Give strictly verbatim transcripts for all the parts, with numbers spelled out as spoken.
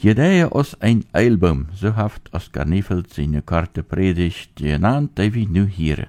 Jedei aus ein Eilbaum, so haft Oskar Niefeld seine Karte predigt genannt, die wir nu hier.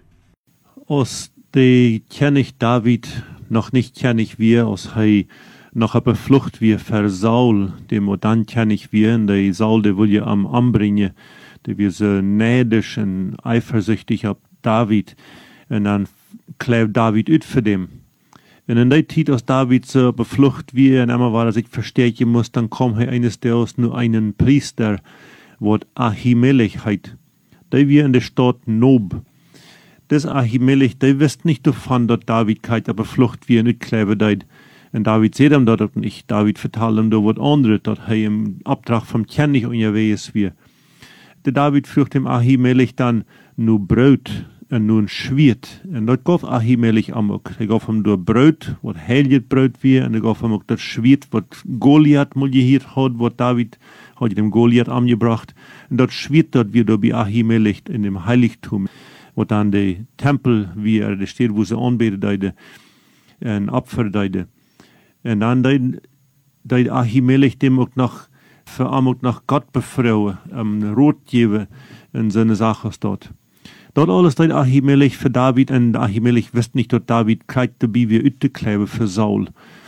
Aus die kenn ich David, noch nicht kenn ich wir, aus hei noch aber Flucht wir ver Saul, dem und dann kenn ich wir, und der Saul, der will ja am anbringen, der wir so neidisch und eifersüchtig ab David, und dann klebt David ut für dem. Und in der Zeit, aus David so beflucht wie, und einmal war er sich verstärken muss, dann kommt er eines Tages nur einen Priester, wort Ahimelech heit. Der wir in der Stadt Nob. Das Ahimelech, der wisst nicht davon, dass David keit, aber Flucht wie er nicht klebe deit. Und David seht ihm dort nicht. David vertalt ihm da was anderes, dass er im Abtrag vom König unterwegs wie. Der David frucht dem Ahimelech dann nur Brot und nun schwiert. Und dort gaf Ahimelech amok. Er gaf ihm nur Brot, was heiligt Brot wie, und er gaf ihm auch das schwiert, was Goliath mal hier hat, was David hat dem Goliath angebracht. Und dort schwiert dort wie bei Ahimelech in dem Heiligtum, wo dann der Tempel, wie er da steht, wo sie anbetet, deide, und Opfer, deide. Und dann deide, deide Ahimelech dem auch noch, für auch nach Gott befrauen, um Rot geben, in seine Sache dort. Dort alles deid Ahimelech für David, und Ahimelech wisst nicht, dass David kriegt dabei wie Üttekleber für Saul.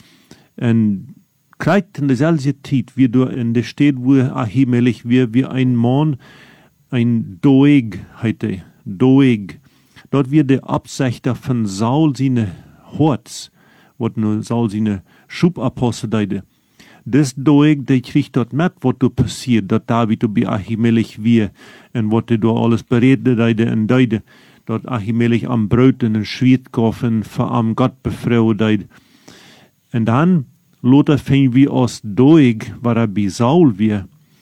Und kriegt in derselben Zeit, wie du in der Stadt, wo Ahimelech wie, wie ein Mann, ein Doeg, heite, Doeg. Dort wird der Absächter von Saul seine Horts, wat nur Saul seine Schubapostel deide. Das Doeg, der kriegt dort mit, was da passiert, dass David und bei Ahimelech wie, und was da alles beredet deide und deide, dort Ahimelech am Brot und Schwiert gaf und für am Gott befrauen deide. Und dann, Lothar fing wie aus Doeg, war er bei Saul wie,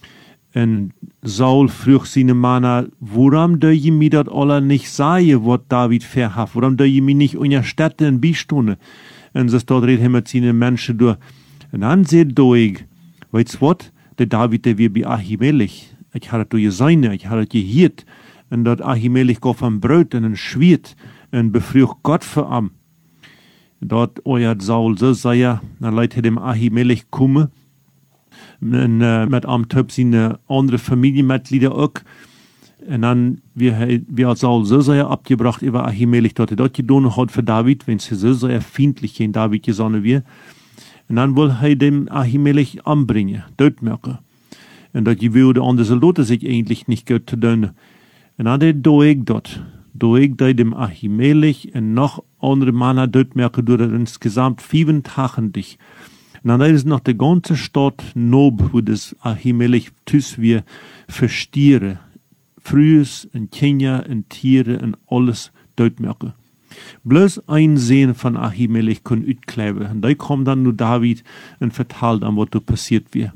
und Saul frug seine Männer, warum dö je mir dat alle nicht sagen, was David verhaft, warum dö je mir nicht unterstützen und beistunden? Und so dort redet er mit seinen Menschen durch. Und dann sagt Doeg, weißt du was, der David, der wir bei Ahimelech, ich hatte du gesehen, ich hatte gehört, und dort Ahimelech gaf am Brot und ein Schwiert, und befrug Gott für am. Dort euert Saul so sehr, dann leitet er dem Ahimelech kommen, und, äh, mit am Töp seine andere Familienmitglieder auch. Und dann, wir, wir hat Saul so sehr abgebracht über Ahimelech, dort er dort getan hat für David, wenn sie so sehr feindlich gegen David gesonnen wir. Und dann will er dem Ahimelech anbringen, tötmerken. Und dat die wilde andere Soldaten sich eigentlich nicht gut zu tun. Und dann der Doeg dort. Doeg der dem Ahimelech und noch andere Männer tötmerken durch insgesamt fünfundzwanzig. Und dann ist noch die ganze Stadt Nob, wo das Ahimelech tüs wir verstiere. Frühes und Kinder und Tiere und alles tötmerken. Bloß ein Sehen von Ahimelech kann utkleben. Und da kommt dann nur David und vertalt an, was da passiert wird.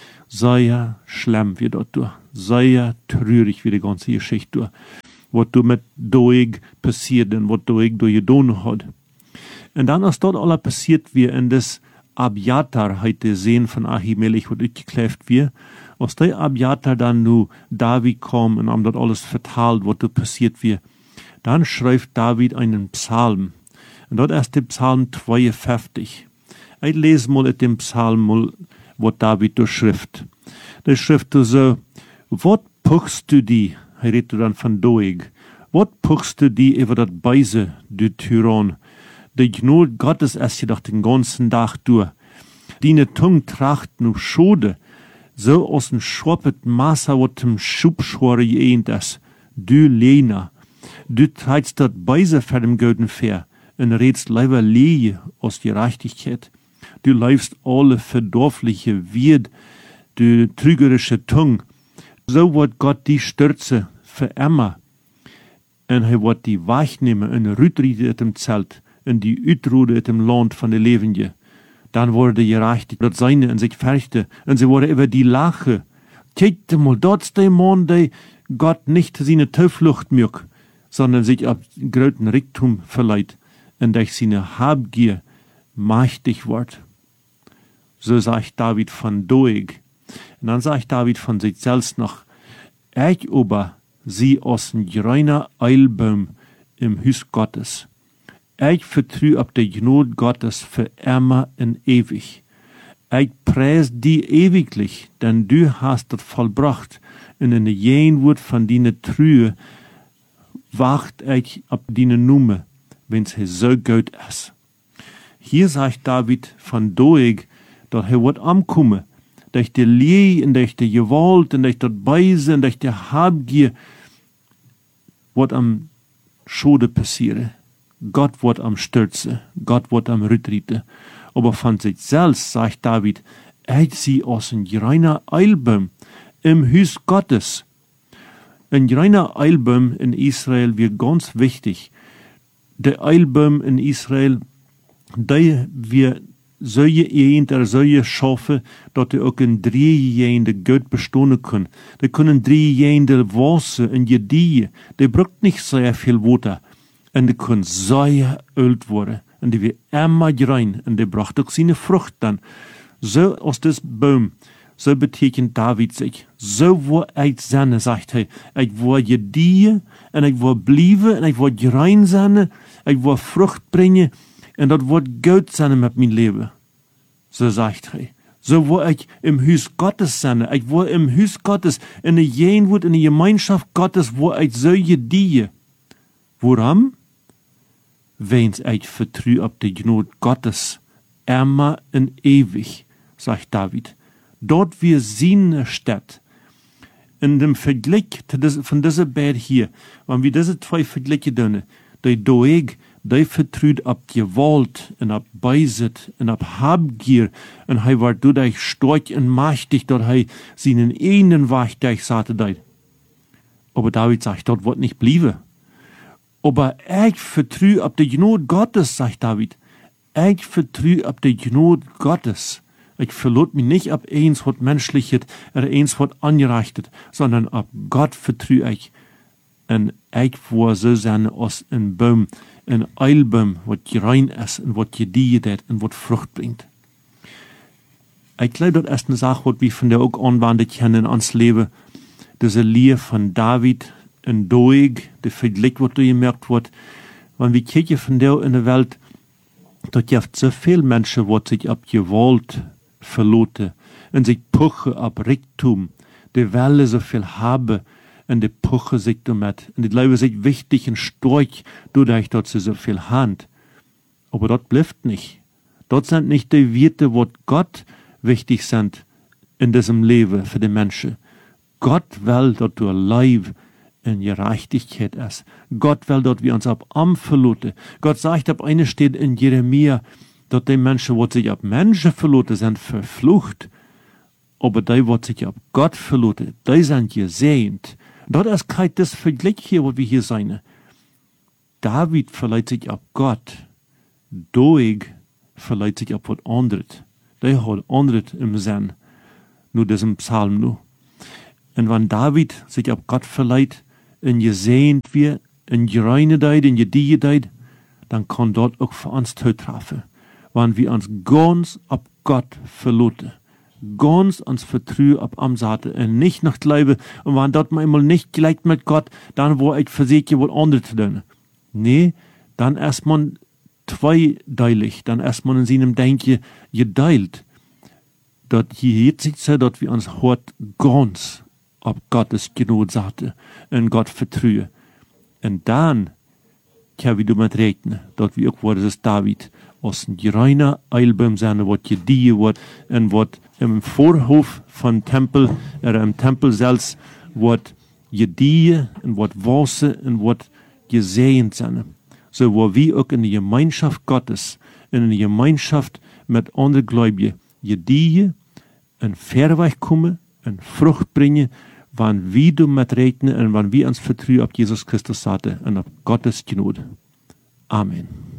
Sehr schlimm wird dort durch. Sehr traurig wie die ganze Geschichte durch. Was da mit Doeg passiert und was Doeg da getan hat. Und dann, als dort alles passiert wird, in das Abjatar, heute Sehen von Ahimelech, was utgeklebt wird, als der Abjatar dann nur David kommt und ihm dort alles vertalt, was da passiert wird, dann schreibt David einen Psalm. Und dort ist der Psalm zweiundfünfzig. Ich lese mal in dem Psalm mal, was David da schrift. Der schrift so, was puchst du die, er redet dann von Doeg, was puchst du die über das Beise, du Tyrann? Der Gnade Gottes ist jedoch den ganzen Tag durch. Deine Tung tracht nur Schode, so aus dem schwappet Maße, was dem Schubschwore geähnt ist. Du Lena, du treibst dort Beise für dem Göden fair und redst leider Lehe aus Gerechtigkeit. Du läufst alle verdorfliche Wied, du trügerische Tung. So wird Gott die stürze für immer. Und er wird die wachnehmen und rütriede dem Zelt und die Utrude dem Land von der Lebende. Dann wurde gerechtigt, dort seine und sich färchte und sie wurde über die Lache. Kijkt mal, dort der Mann, der Gott nicht seine Zuflucht mögt, sondern sich ab gröten Reichtum verleiht und durch seine Habgier mächtig wird. So sagt David von Doeg. Und dann sagt David von sich selbst noch, ich aber sie aus ein grüner Eilbaum im Haus Gottes. Ich vertrue ab der Gnade Gottes für immer und ewig. Ich preis die ewiglich, denn du hast das vollbracht. Und in der Jenwoord van die Trühe wacht ich ab die Nummer, wenn's he so gut ist. Hier sagt David von Doeg, dass er wird ankommen, durch die Lee und durch die Gewalt und durch das Beise und durch die Habgier wird am Schode passieren. Gott wird am Stürzen, Gott wird am Rüttrieten. Aber von sich selbst sagt David, er sie aus ein reiner Eilbaum im Haus Gottes. Ein reiner Eilbaum in Israel wird ganz wichtig. Der Eilbaum in Israel, der wir solche Ehen oder solche Schafe, dass die auch in drei Jahren gut bestehen können. Die können drei Jahre Wasser in Gedie. Die braucht nicht sehr viel Wasser. Und die können sehr alt werden. Und die wird immer rein. Und die braucht auch seine Frucht dann. So aus des Baum, so betekent David sich. So wo ich sein, sagt er. Ich will Gedie, und ich will bleiben, und ich will rein sein, ich will Frucht bringen, und das wird gut sein mit meinem Leben. So sagt er. So wo ich im Haus Gottes sein, ich will im Haus Gottes, in der Jenwood, in der Gemeinschaft Gottes, wo ich so gedie. Warum? Wenn's ich vertrue auf die Gnade Gottes, immer und ewig, sagt David. Dort wir seine Stadt. In dem Vergleich von dieser Bär hier, wenn wir diese zwei Vergleiche tun, der Doeg, der vertraut auf Gewalt und auf Beisit und auf Habgier und er war dadurch stark und mächtig, dass er seinen einen Weg durchsagte dort. Aber David sagt, dort wird nicht bleiben. Aber ich vertraue auf die Gnade Gottes, sagt David. Ich vertraue auf die Gnade Gottes. Ich verlasse mich nicht auf eins, was menschliches oder eins, was angerechtet, sondern auf Gott vertraue ich. Und ich will so sein als ein Baum, ein Eilbaum, was rein ist und was gedeiht hat und was Frucht bringt. Ich glaube, das ist eine Sache, die wir von der auch anwendet kennen ans Leben. Diese Lehre von David und Doeg, der Vergleich, was da gemerkt wird. Wenn wir kicken von der in der Welt, da gibt so viele Menschen, die sich ab Gewalt verloten und sich puchen ab Reichtum, die wollen so viel haben, und die puchen sich damit. Und die glauben sich wichtig und stark, dadurch, dass sie so viel haben. Aber dort bleibt nicht. Dort sind nicht die Werte, die Gott wichtig sind in diesem Leben für die Menschen. Gott will, dass du Leib in Gerechtigkeit ist. Gott will, dass wir uns ab Am verloten. Gott sagt, ab eine steht in Jeremia, dass die Menschen, die sich ab Menschen verloten, sind verflucht. Aber die, die sich ab Gott verloten, die sind gesegnet. Dort ist kein das Vergleich hier, wo wir hier sein. David verleiht sich ab Gott. Doeg verleiht sich ab was anderes. Der hat anderes im Sinn. Nur diesem Psalm nur. Und wenn David sich ab Gott verleiht, in gesehnt wird, in gereinigkeit, in gedeiht, dann kann dort auch für uns treffen. Wenn wir uns ganz ab Gott verloten. Ganz ans Vertrauen ab am Saate und nicht nach Glaube. Und wenn dort manchmal nicht gleich mit Gott, dann wo ich versuche, wohl andere zu tun. Nee, dann erst man zweideilig, dann erst man in seinem Denken geteilt. Dort hier sich so, dass wir uns hört ganz ab Gottes Gnade Saate und Gott vertrauen. Und dann kann wir damit rechnen, dass wir auch, das ist David, aus ein reiner Eilbaum sein, was gedeiht wird und was im Vorhof von Tempel, oder im Tempel selbst, wird gedeiht und was Wasser und was gesehen sein. So, wo wir auch in die Gemeinschaft Gottes, in die Gemeinschaft mit anderen Gläubigen, gedeiht und Verweg kommen und Frucht bringen, wann wir damit rechnen und wann wir uns vertrauen auf Jesus Christus Saate und auf Gottes Gnade. Amen.